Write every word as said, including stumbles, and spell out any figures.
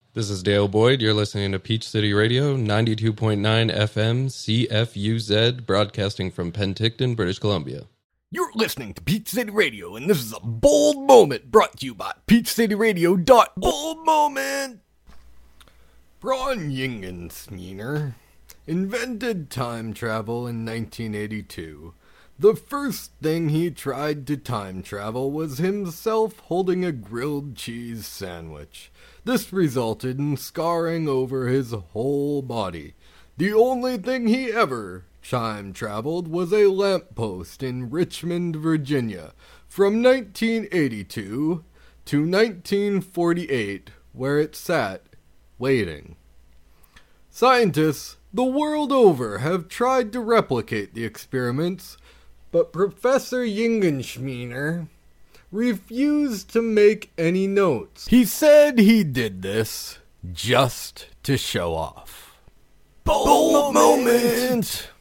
This is Dale Boyd. You're listening to Peach City Radio, ninety-two point nine F M, C F U Z, broadcasting from Penticton, British Columbia. You're listening to Peach City Radio, and this is a bold moment brought to you by Peach City Radio. Bold moment! Braun Jingenschmiener invented time travel in nineteen eighty-two. The first thing he tried to time travel was himself holding a grilled cheese sandwich. This resulted in scarring over his whole body. The only thing he ever time traveled was a lamppost in Richmond, Virginia, from nineteen eighty-two to nineteen forty-eight, where it sat, waiting. Scientists the world over have tried to replicate the experiments, but Professor Jingenschmiener refused to make any notes. He said he did this just to show off. Bold, Bold moment! moment.